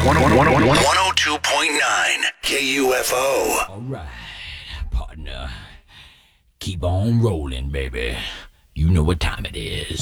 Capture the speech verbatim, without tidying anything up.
one oh two point nine K U F O. All right, partner. Keep on rolling, baby. You know what time it is.